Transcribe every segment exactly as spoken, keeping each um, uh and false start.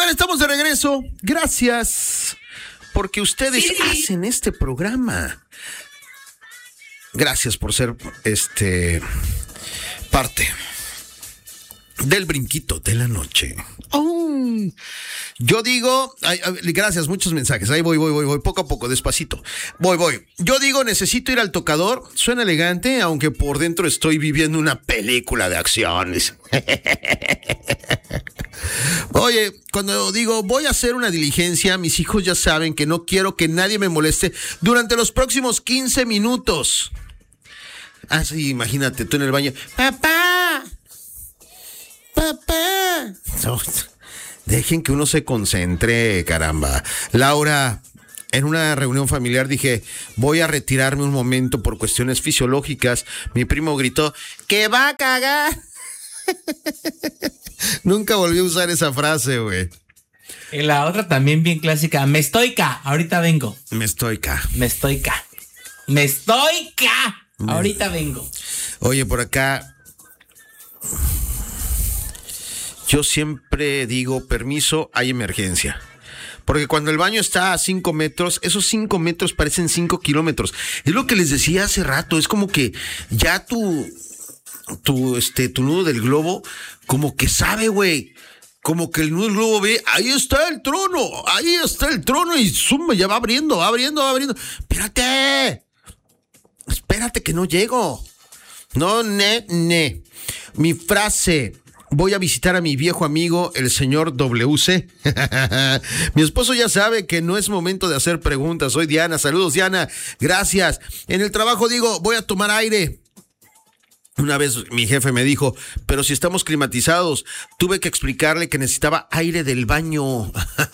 Bueno, estamos de regreso. Gracias porque ustedes sí. hacen este programa. Gracias por ser este parte del brinquito de la noche. Oh. Yo digo, ay, ay, gracias, muchos mensajes. Ahí voy, voy, voy, voy, poco a poco, despacito. Voy, voy. Yo digo, necesito ir al tocador. Suena elegante, aunque por dentro estoy viviendo una película de acciones. Oye, cuando digo voy a hacer una diligencia, mis hijos ya saben que no quiero que nadie me moleste durante los próximos quince minutos. Ah, sí, imagínate, tú en el baño. ¡Papá! ¡Papá! No, dejen que uno se concentre, caramba. Laura, en una reunión familiar dije, voy a retirarme un momento por cuestiones fisiológicas. Mi primo gritó, ¡que va a cagar! Nunca volví a usar esa frase, güey. Y la otra también bien clásica, me estoica, ahorita vengo. Me estoica. Me estoica. Me estoica, ahorita vengo. Oye, por acá, yo siempre digo, permiso, hay emergencia. Porque cuando el baño está a cinco metros, esos cinco metros parecen cinco kilómetros. Es lo que les decía hace rato, es como que ya tu... Tu, este, tu nudo del globo, como que sabe, güey. Como que el nudo del globo ve, ahí está el trono, ahí está el trono, y suma, ya va abriendo, va abriendo, va abriendo. Espérate, espérate que no llego. No, ne, ne. Mi frase, voy a visitar a mi viejo amigo, el señor W C. Mi esposo ya sabe que no es momento de hacer preguntas. Soy Diana, saludos Diana, gracias. En el trabajo digo, voy a tomar aire. Una vez mi jefe me dijo, pero si estamos climatizados, tuve que explicarle que necesitaba aire del baño.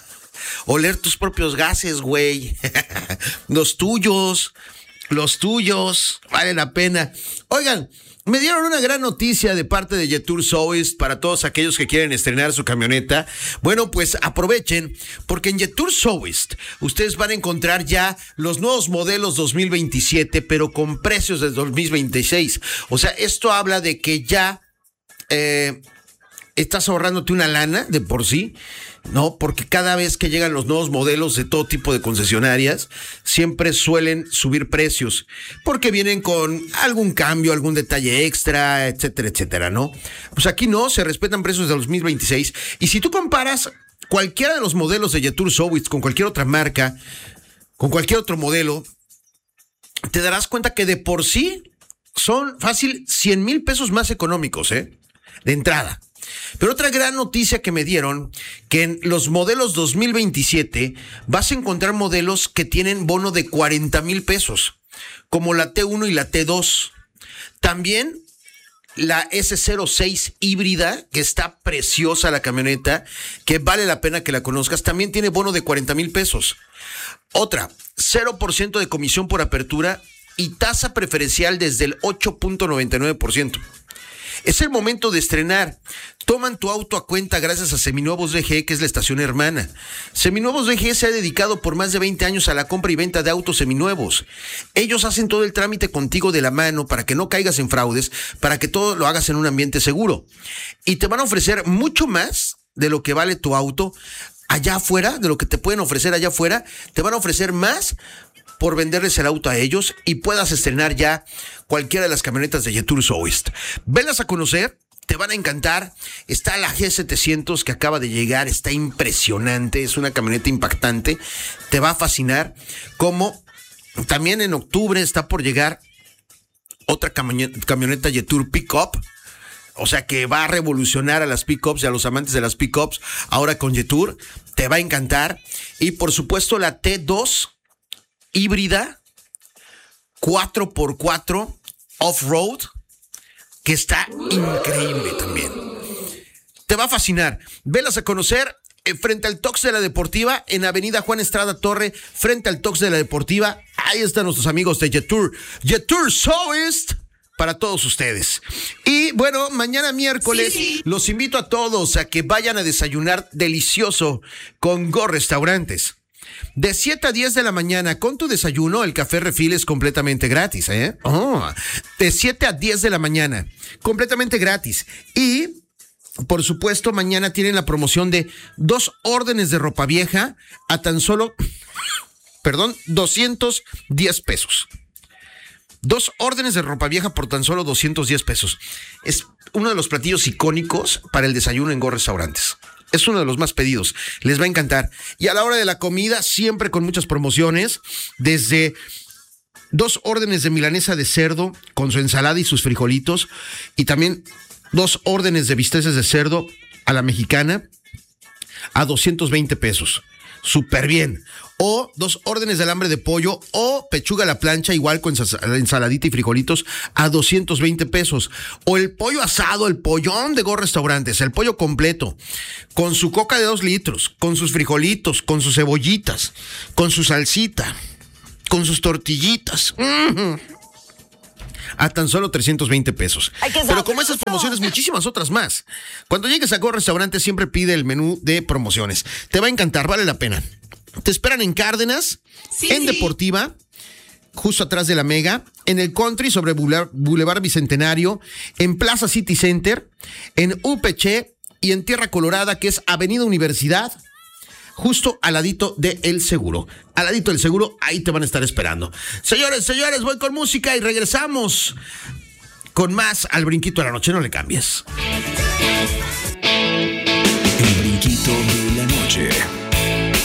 Oler tus propios gases, güey. Los tuyos, los tuyos, vale la pena. Oigan, me dieron una gran noticia de parte de Jetour Soest para todos aquellos que quieren estrenar su camioneta. Bueno, pues aprovechen, porque en Jetour Soest ustedes van a encontrar ya los nuevos modelos dos mil veintisiete, pero con precios de dos mil veintiséis. O sea, esto habla de que ya eh, estás ahorrándote una lana de por sí, ¿no? Porque cada vez que llegan los nuevos modelos de todo tipo de concesionarias, siempre suelen subir precios, porque vienen con algún cambio, algún detalle extra, etcétera, etcétera, ¿no? Pues aquí no, se respetan precios de dos mil veintiséis, y si tú comparas cualquiera de los modelos de Jetour Soest con cualquier otra marca, con cualquier otro modelo, te darás cuenta que de por sí son fácil cien mil pesos más económicos, ¿eh? De entrada. Pero otra gran noticia que me dieron, que en los modelos dos mil veintisiete vas a encontrar modelos que tienen bono de cuarenta mil pesos, como la T uno y la T dos. También la S cero seis híbrida, que está preciosa la camioneta, que vale la pena que la conozcas, también tiene bono de cuarenta mil pesos. Otra, cero por ciento de comisión por apertura y tasa preferencial desde el ocho punto noventa y nueve por ciento. Es el momento de estrenar. Toman tu auto a cuenta gracias a Seminuevos D G, que es la estación hermana. Seminuevos D G se ha dedicado por más de veinte años a la compra y venta de autos seminuevos. Ellos hacen todo el trámite contigo de la mano para que no caigas en fraudes, para que todo lo hagas en un ambiente seguro. Y te van a ofrecer mucho más de lo que vale tu auto allá afuera, de lo que te pueden ofrecer allá afuera. Te van a ofrecer más por venderles el auto a ellos y puedas estrenar ya cualquiera de las camionetas de Jetour Soest. Velas a conocer, te van a encantar. Está la G setecientos que acaba de llegar, está impresionante, es una camioneta impactante, te va a fascinar. Como también en octubre está por llegar otra camioneta, camioneta Jetour Pickup, o sea que va a revolucionar a las pickups y a los amantes de las pickups ahora con Jetour, te va a encantar. Y por supuesto la T dos híbrida cuatro por cuatro off-road, que está increíble también. Te va a fascinar. Velas a conocer eh, frente al Tox de la Deportiva, en Avenida Juan Estrada Torre, frente al Tox de la Deportiva. Ahí están nuestros amigos de Jetour. Jetour Soest para todos ustedes. Y bueno, mañana miércoles sí. Los invito a todos a que vayan a desayunar delicioso con Go Restaurantes. De siete a diez de la mañana, con tu desayuno, el café refil es completamente gratis, ¿eh? Oh, de siete a diez de la mañana, completamente gratis. Y por supuesto, mañana tienen la promoción de dos órdenes de ropa vieja a tan solo, perdón, doscientos diez pesos. Dos órdenes de ropa vieja por tan solo doscientos diez pesos. Es uno de los platillos icónicos para el desayuno en Go Restaurantes. Es uno de los más pedidos. Les va a encantar. Y a la hora de la comida, siempre con muchas promociones, desde dos órdenes de milanesa de cerdo con su ensalada y sus frijolitos, y también dos órdenes de bisteces de cerdo a la mexicana a doscientos veinte pesos. Súper bien. O dos órdenes de alambre de pollo o pechuga a la plancha, igual con ensaladita y frijolitos, a doscientos veinte pesos. O el pollo asado, el pollón de Go Restaurantes, el pollo completo, con su coca de dos litros, con sus frijolitos, con sus cebollitas, con su salsita, con sus tortillitas. Mm-hmm. A tan solo trescientos veinte pesos. Pero como esas promociones, muchísimas otras más. Cuando llegues a Go Restaurantes, siempre pide el menú de promociones. Te va a encantar, vale la pena. Te esperan en Cárdenas, sí, en Deportiva, justo atrás de la Mega, en el Country sobre Boulevard Bicentenario, en Plaza City Center, en U P C y en Tierra Colorada, que es Avenida Universidad, justo al ladito de El Seguro. Al ladito del Seguro, ahí te van a estar esperando. Señores, señores, voy con música y regresamos con más al Brinquito de la Noche. No le cambies. El Brinquito de la Noche.